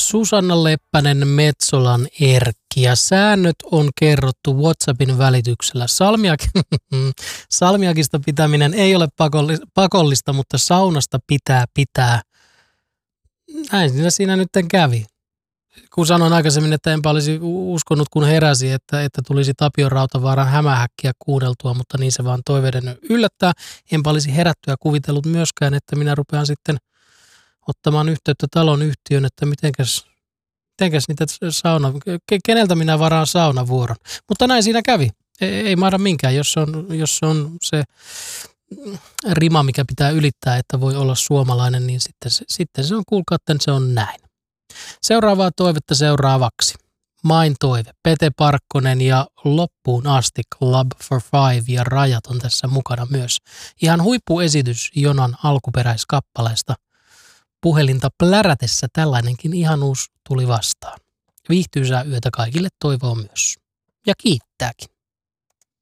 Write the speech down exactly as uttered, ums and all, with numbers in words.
Susanna Leppänen, Metsolan Erkki, ja säännöt on kerrottu WhatsAppin välityksellä. Salmiak... Salmiakista pitäminen ei ole pakollista, mutta saunasta pitää pitää. Näin siinä, siinä nyt kävi. Kun sanoin aikaisemmin, että enpä olisi uskonut, kun heräsi, että, että tulisi Tapio Rautavaaran hämähäkkiä kuunneltua, mutta niin se vaan toiveiden yllättää. Enpä olisi herättyä kuvitellut myöskään, että minä rupean sitten ottamaan yhteyttä talon yhtiön, että mitenkäs, mitenkäs niitä sauna, keneltä minä varaan saunavuoron. Mutta näin siinä kävi. Ei, ei maada minkään, jos se on, jos se on se rima, mikä pitää ylittää, että voi olla suomalainen, niin sitten se, sitten se on, kuulkaa, että se on näin. Seuraavaa toivetta seuraavaksi. Main toive. Pete Parkkonen ja loppuun asti Club for Five ja Rajat on tässä mukana myös. Ihan huippuesitys Jonan alkuperäiskappaleesta. Puhelinta plärätessä tällainenkin ihanuus tuli vastaan. Viihtyisää yötä kaikille toivoo myös. Ja kiittääkin.